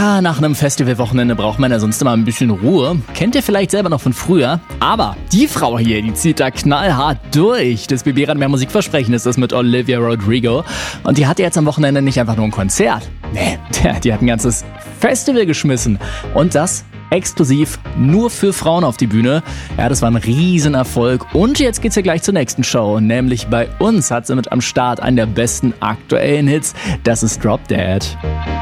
Ja, nach einem Festivalwochenende braucht man ja sonst immer ein bisschen Ruhe. Kennt ihr vielleicht selber noch von früher. Aber die Frau hier, die zieht da knallhart durch. Das BB Rad mehr Musikversprechen ist das mit Olivia Rodrigo. Und die hatte jetzt am Wochenende nicht einfach nur ein Konzert. Nee, die hat ein ganzes Festival geschmissen. Und das exklusiv nur für Frauen auf die Bühne. Ja, das war ein Riesenerfolg. Und jetzt geht's ja gleich zur nächsten Show. Nämlich bei uns hat sie mit am Start einen der besten aktuellen Hits. Das ist Drop Dead.